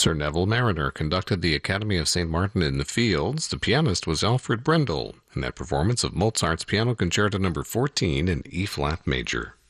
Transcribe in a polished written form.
Sir Neville Marriner conducted the Academy of St. Martin in the Fields. The pianist was Alfred Brendel in that performance of Mozart's Piano Concerto No. 14 in E-flat major.